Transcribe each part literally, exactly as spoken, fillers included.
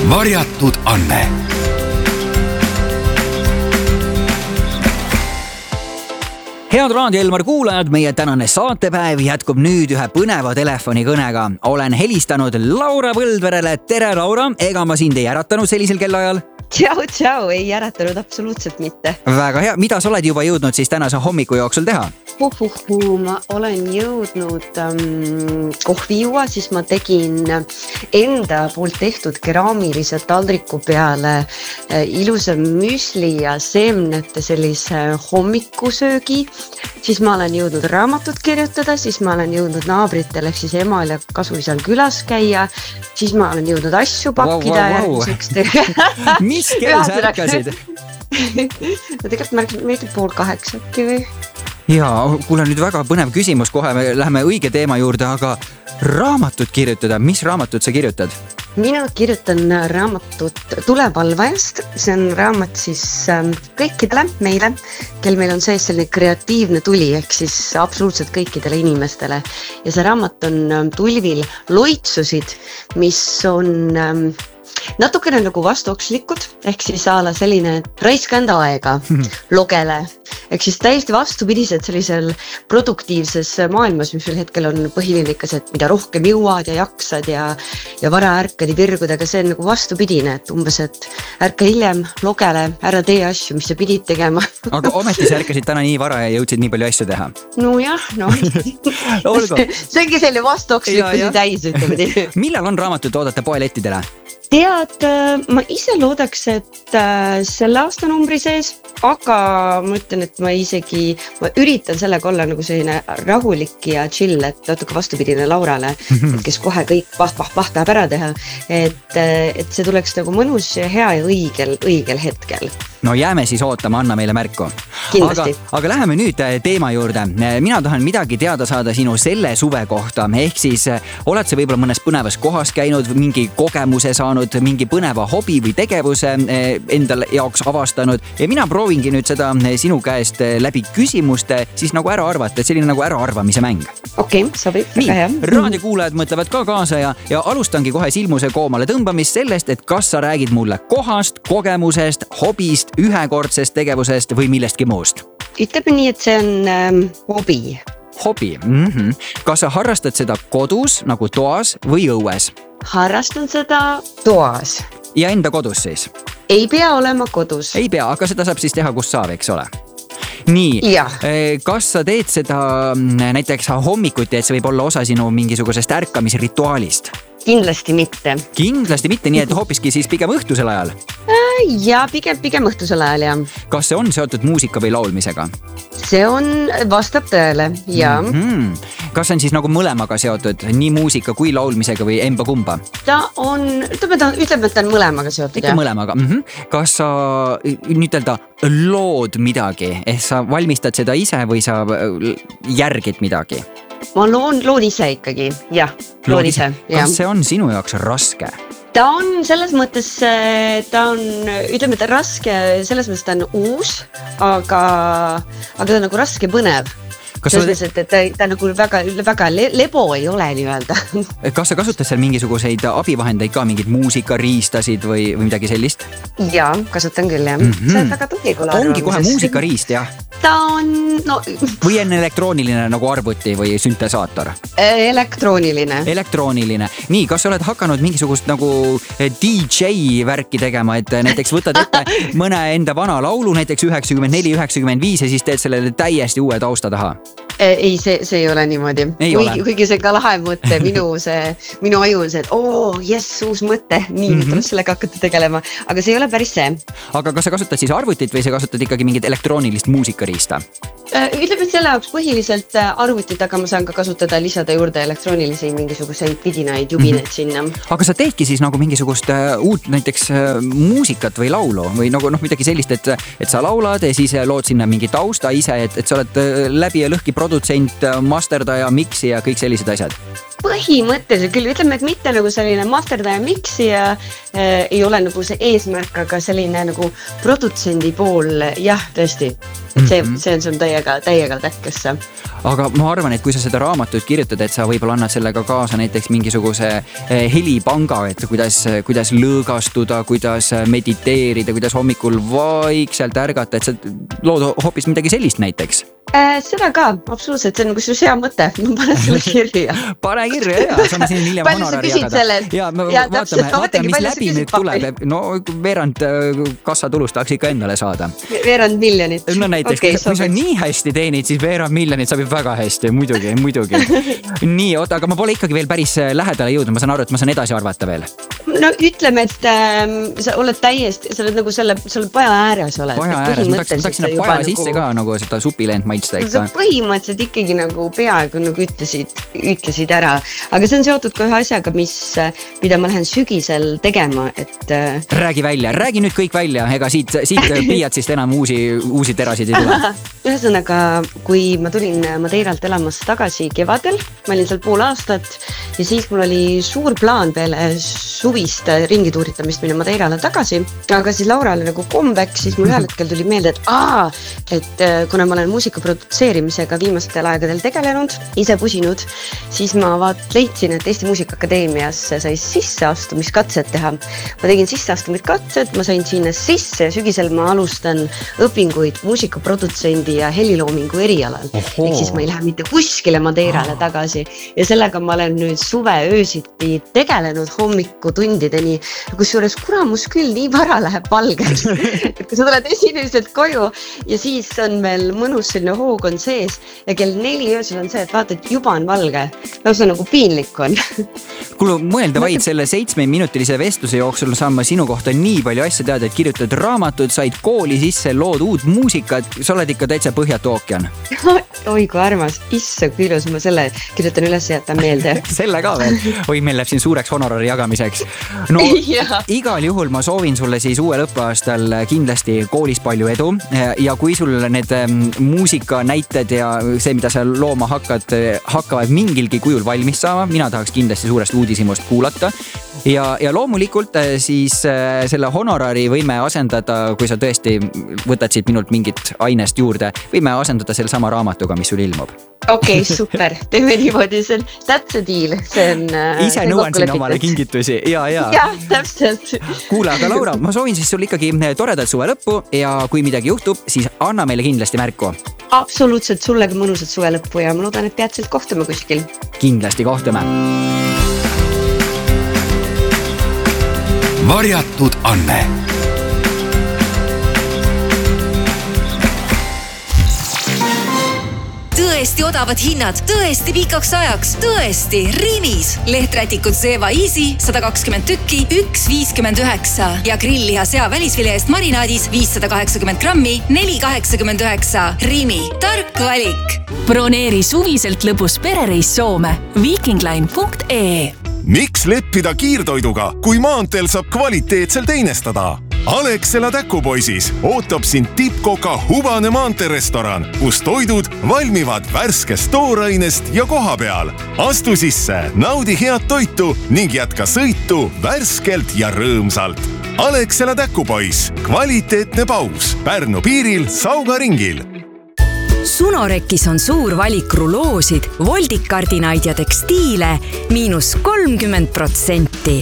Varjatud Anne. Head Raadio Elmar kuulajad, meie tänane saatepäev jätkub nüüd ühe põneva telefonikõnega. Olen helistanud Laura Põldverele. Tere, Laura! Ega ma sind ei äratanud sellisel kellaajal? Tšau, tšau, ei äratanud absoluutselt mitte. Väga hea. Mida sa oled juba jõudnud siis tänase hommiku jooksul teha? Uhuhu, ma olen jõudnud um, kohvi juua, siis ma tegin enda poolt tehtud keraamilise taldriku peale uh, ilusa müsli ja seemnete sellise hommikusöögi. Siis ma olen jõudnud raamatut kirjutada, siis ma olen jõudnud naabritele ehk siis emal ja kasuisal külas käia, siis ma olen jõudnud asju pakkida wow, wow, wow. Mis kell sa ärkasid? No tegelikult ma ärkasin meeldib pool kaheksakki või? Jaa, kuule nüüd väga põnev küsimus, kohe me läheme õige teema juurde, aga raamatut kirjutada, mis raamatut sa kirjutad? Mina kirjutan raamatut Tulevalvajast, see on raamat siis kõikidele meile, kel meil on sees selline kreatiivne tuli, ehk siis absoluutselt kõikidele inimestele. Ja see raamat on tulvil loitsusid, mis on natukene nagu vastuokslikud, ehk siis aala selline raiska enda aega logele. Ehk siis täiesti vastupidised sellisel produktiivses maailmas, mis meil hetkel on põhiline ikka see, et mida rohkem jõuad ja jaksad ja, ja vara ärkad ja virgud, aga see on nagu vastupidine, et umbes, et ärka hiljem logele, ära tee asju, mis sa pidid tegema. Aga ometi sa ärkasid täna nii vara ja jõudsid nii palju asju teha? No jah, no. see ongi selline vastuokslikud täis, ütleme. Millal on raamatut oodata poelettidele? Tead, ma ise loodaks, et selle aastanumbri sees, aga ma ütlen, et ma isegi, ma üritan sellega olla nagu selline rahulik ja chill, et natuke vastupidine Laurale, et kes kohe kõik paht, paht, paht tahab ära teha, et, et see tuleks nagu mõnus ja hea ja õigel, õigel hetkel. No jääme siis ootama, anna meile märku. Kindlasti. Aga, aga läheme nüüd teema juurde. Mina tahan midagi teada saada sinu selle suve kohta. Ehk siis oled sa võib-olla mõnes põnevas kohas käinud, mingi kogemuse saanud, mingi põneva hobi või tegevuse endal jaoks avastanud. Ja mina proovingi nüüd seda sinu käest läbi küsimuste siis nagu ära arvata, et selline nagu äraarvamise mäng. Okei, okay, sobib. Nii, raadiokuulajad mõtlevad ka kaasa ja, ja alustangi kohe silmuse koomale tõmbamist sellest, et kas sa räägid mulle kohast, kogemusest, hobist, ühekordsest tegevusest või millestki muust? Ütleme nii, et see on ähm, hobi. Hobi. Mm-hmm. Kas sa harrastad seda kodus, nagu toas või õues? Harrastan seda toas. Ja enda kodus siis? Ei pea olema kodus. Ei pea, aga seda saab siis teha, kus saab, eks ole? Nii, ja. Kas sa teed seda näiteks hommikuti, et see võib olla osa sinu mingisugusest ärkamisrituaalist? Kindlasti mitte. Kindlasti mitte, nii et hoopiski siis pigem õhtusel ajal? Ja pigem, pigem õhtusel ajal, jah. Kas see on seotud muusika või laulmisega? See on, vastab tõele, ja. Mm-hmm. Kas see on siis nagu mõlemaga seotud, nii muusika kui laulmisega või emba kumba? Ta on, ütleme, ta, ütleme, et ta on mõlemaga seotud, jah. Ikka mõlemaga. Mm-hmm. Kas sa nüüd öelda lood midagi, ehk sa valmistad seda ise või sa järgid midagi? Ma loon, loon ise ikkagi, jah, loon ise. Kas see on sinu jaoks raske? Ta on selles mõttes, ta on, ütleme, ta raske, selles mõttes ta on uus, aga, aga ta on nagu raske põnev. Selles mõttes, et ta, ta nagu väga, väga lebo ei ole nii öelda. Kas sa kasutad seal mingisuguseid abivahendeid ka, mingid muusikariistasid või, või midagi sellist? Jaa, kasutan küll, jah. Mm-hmm. See on väga tugi, kui ongi kohe muusikariist, jah? Ta on, no... Või on elektrooniline nagu arvuti või süntesaator? Elektrooniline. Elektrooniline. Nii, kas sa oled hakanud mingisugust nagu D J värki tegema, et näiteks võtad ette mõne enda vana laulu, näiteks üheksakümmend neli üheksakümmend viis ja siis teed sellele täiesti uue tausta taha? Ei, see, see ei ole niimoodi. Ei kuigi, ole. kuigi see ka lahe mõte, minu, see, minu aju on see, et oo, jess, uus mõte, nii, mm-hmm. tuleb sellega hakata tegelema, aga see ei ole päris see. Aga kas sa kasutad siis arvutit või sa kasutad ikkagi mingit elektroonilist muusikariista? Ütleme, selle jaoks põhiliselt arvutit, aga ma saan ka kasutada lisada juurde elektroonilisi mingisuguseid pidinaid, jubinaid mm-hmm. sinna. Aga sa teedki siis nagu mingisugust uut näiteks muusikat või laulu või nagu noh, midagi sellist, et, et sa laulad ja siis lood sinna mingi tausta ise, et, et sa oled läbi ja lõhki produtsent, masterdaja, miksi ja kõik sellised asjad? Põhimõtteliselt küll, ütleme, et mitte nagu selline masterdaja miksi ja äh, ei ole nagu see eesmärk, aga selline nagu produtsendi pool, jah, tõesti. Et see, see on sul täiega, täiega täkkesse. Aga ma arvan, et kui sa seda raamatut kirjutad, et sa võib-olla annad sellega kaasa näiteks mingisuguse helipanga, et kuidas, kuidas lõõgastuda, kuidas mediteerida, kuidas hommikul vaikselt ärgata, et sa lood hoopis midagi sellist näiteks. Äh, seda ka, absoluutselt, see on nagu see hea mõte, ma panen selle kirja. Pane kirja, jah, saame siin hiljem honorari jagada. Ja, me ja, vaatame, vaatame, mis läbi nüüd tuleb. No veerand kassatulust tahaks ikka endale saada. Veerand miljonit. No näiteks, okay, kui sa nii hästi teenid, siis veerand miljonit saab väga hästi, muidugi, muidugi. Nii, oota, aga ma pole ikkagi veel päris lähedale jõudnud, ma saan aru, et ma saan edasi arvata veel. No ütleme, et ähm, sa oled täiesti, sa oled nagu selle, sa oled paja ääres oled. Paja ääres, ma tahaks, ma tahaks sinna paja nagu... sisse ka nagu seda supilent maitsta ikka. Sa põhimõtteliselt ikkagi nagu peaaegu nagu ütlesid, ütlesid ära, aga see on seotud ka ühe asjaga, mis, mida ma lähen sügisel tegema, et... Räägi välja, räägi nüüd kõik välja, ega siit, siit pliiatsist enam uusi, uusi terasid ei tule. Ühesõnaga, kui ma tulin Madeiralt elamas tagasi kevadel, ma olin seal pool aastat ja siis mul oli suur plaan peale suvist ringituuritamist minna Madeirale tagasi, aga siis Laurale nagu comeback, siis mul ühel hetkel tuli meelde, et aa, et kuna ma olen muusika produtseerimisega viimastel aegadel tegelenud, ise pusinud, siis ma vaat leidsin, et Eesti Muusikaakadeemiasse sai sisseastumiskatset teha. Ma tegin sisseastumiskatset, ma sain sinna sisse ja sügisel ma alustan õpinguid muusikaprodutsendi ja heliloomingu erialal. Oho. Ehk siis ma ei lähe mitte kuskile Madeirale tagasi ja sellega ma olen nüüd suve öösiti tegelenud hommiku tundideni, kus juures kuramus küll nii vara läheb valgeks, et kui sa tuled esinemised koju ja siis on meil mõnus selline hoog on sees ja kell neli öösel on see, et vaata, et juba on valge. Lausa nagu piinlik on. Kuule, mõelda vaid selle seitsme minutilise vestluse jooksul saan ma sinu kohta nii palju asja teada, et kirjutad raamatut, said kooli sisse, lood uut muusikat, sa oled ikka täitsa Põhjatu ookean. Oi, kui armas, issa küljus, ma selle kirjutan üles ja jätan meelde. Selle ka veel. Oi, meil läheb siin suureks honorari jagamiseks. No, igal juhul ma soovin sulle siis uuel õppeaastal kindlasti koolis palju edu ja kui sul need muusika näited ja see, mida sa looma hakkad, hakkavad mingilgi kujul valmis saama, mina tahaks kindlasti suurest uudishimust kuulata ja, ja loomulikult siis selle honorari võime asendada, kui sa tõesti võtad siit minult mingit ainest juurde, võime asendada selle sama raamatuga, mis sul ilmub. Okei, okay, super. Teeme niimoodi, see on täpse diil. See on, ise see nõuan sinna omale kingitusi. Ja, ja. Ja, täpselt. Kuule, aga Laura, ma soovin siis sul ikkagi toredat suve lõppu ja kui midagi juhtub, siis anna meile kindlasti märku. Absoluutselt sulle ka mõnusat suve lõppu ja ma loodan, et peatselt kohtume kuskil. Kindlasti kohtume. Varjatud Anne. Tõesti odavad hinnad, tõesti pikaks ajaks, tõesti Rimis. Lehträtikud Seva Easy sada kakskümmend tükki, üks viiskümmend üheksa ja grillliha sea välisvile eest marinaadis viissada kaheksakümmend grammi, neli kaheksakümmend üheksa. Rimi, tark valik. Broneeri suviselt lõbus perereis Soome. Vikingline punkt ee. Miks leppida kiirtoiduga, kui maanteel saab kvaliteetselt einestada? Alexela Täkupoisis ootab sind tippkoka Hubane maanterestoran, kus toidud valmivad värskest toorainest ja koha peal. Astu sisse, naudi head toitu ning jätka sõitu värskelt ja rõõmsalt. Alexela Täkupois, kvaliteetne paus Pärnu piiril Sauga ringil. Sunorekis on suur valik ruloosid, voldikardinaid ja tekstiile miinus kolmkümmend protsenti.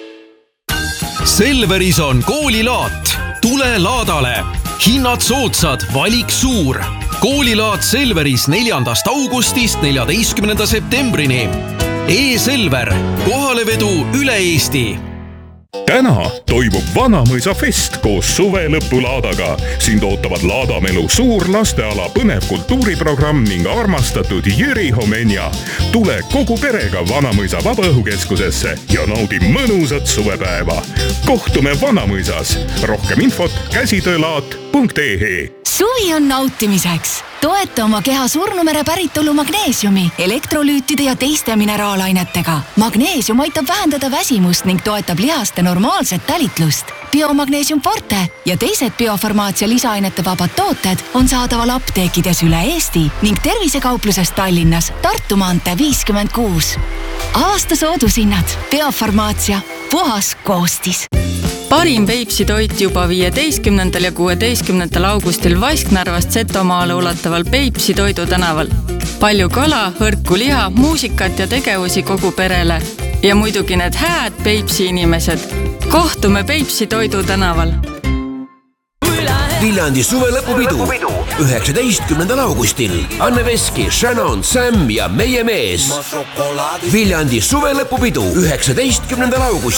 Selveris on koolilaat. Tule laadale. Hinnad soodsad, valik suur. Koolilaat Selveris neljandast augustist neljateistkümnenda septembrini. E-Selver, kohalevedu üle Eesti. Täna toimub Vanamõisa fest koos suve lõpulaadaga. Sind ootavad Laadamelu suur lasteala põnev kultuuriprogramm ning armastatud Jüri Homenja. Tule kogu perega Vanamõisa vabaõhukeskusesse ja naudi mõnusat suvepäeva. Kohtume Vanamõisas. Rohkem infot käsitöölaat punkt ee. Suvi on nautimiseks. Toeta oma keha surnumere päritolu magneesiumi, elektrolüütide ja teiste mineraalainetega. Magneesium aitab vähendada väsimust ning toetab lihaste normaalset talitlust. Biomagneesium Forte ja teised biofarmaatsia lisaainete vabad tooted on saadaval apteekides üle Eesti ning tervisekaupluses Tallinnas Tartu maantee viiskümmend kuus. Aasta soodushinnad. Biofarmaatsia. Puhas koostis. Parim Peipsi toit juba viieteistkümnendal ja kuueteistkümnendal augustil Vasknarvast Setomaale ulataval Peipsi toidu tänaval. Palju kala, hõrku liha, muusikat ja tegevusi kogu perele. Ja muidugi need hääd Peipsi inimesed. Kohtume Peipsi toidu tänaval. Viljandi suvelõpupidu üheksateistkümnendal augustil. Anne Veski, Shannon, Sam ja meie mees. Viljandi suvelõpupidu üheksateistkümnendal augustil.